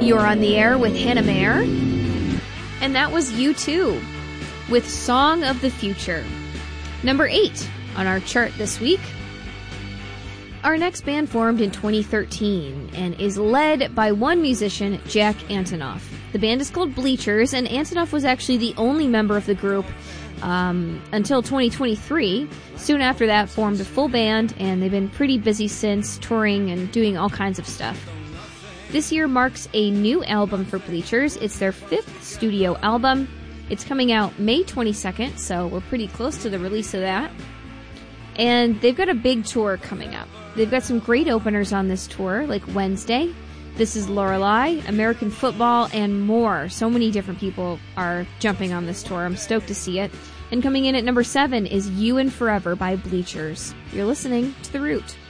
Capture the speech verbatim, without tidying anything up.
You're on the air with Hannah Mayer. And that was U two with Song of the Future. Number eight on our chart this week. Our next band formed in twenty thirteen and is led by one musician, Jack Antonoff. The band is called Bleachers, and Antonoff was actually the only member of the group um, until twenty twenty-three. Soon after that, formed a full band, and they've been pretty busy since, touring and doing all kinds of stuff. This year marks a new album for Bleachers. It's their fifth studio album. It's coming out May twenty-second, so we're pretty close to the release of that. And they've got a big tour coming up. They've got some great openers on this tour, like Wednesday, This Is Lorelei, American Football, and more. So many different people are jumping on this tour. I'm stoked to see it. And coming in at number seven is You and Forever by Bleachers. You're listening to The Root.